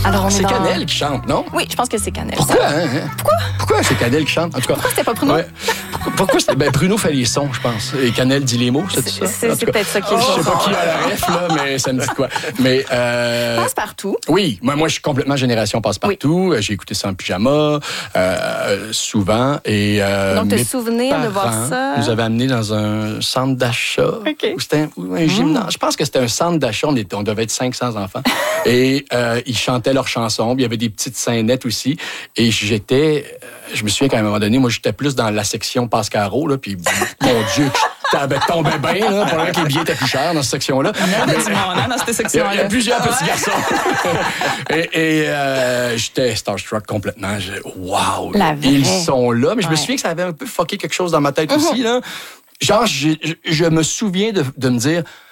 Alors, on est C'est dans... Canel qui chante, non? Oui, je pense que c'est Canel. Pourquoi, hein? Pourquoi c'est Canel qui chante? En tout cas, Pourquoi c'était pas Bruno? Ouais. Pourquoi c'était... Bruno fait les sons, je pense. Et Canel dit les mots, c'est ça? C'est peut-être ça qui est Je sais pas qui a la ref, là, mais ça me dit quoi. Mais, Passe-partout. Oui, moi, je suis complètement génération passe-partout. J'ai écouté ça en pyjama, souvent. Et, donc, mes te souvenir de voir parents ça? nous avaient amenés dans un centre d'achat. OK. Ou c'était un gymnase. Je pense que c'était un centre d'achat. On devait être 500 enfants. Et ils chantaient leurs chansons. Puis il y avait des petites scénettes aussi. Et je me souviens qu'à un moment donné, moi, j'étais plus dans la section passe-carreau, là. Puis, mon Dieu, t'avais tombé bien, là. Pour que les billets étaient plus chers dans cette section-là. Il y a du monde, hein, dans cette Il y section-là. a plusieurs petits garçons. et j'étais starstruck complètement. Wow! La vraie. Ils sont là. Mais je me souviens que ça avait un peu fucké quelque chose dans ma tête aussi, là. Genre, je me souviens de me dire...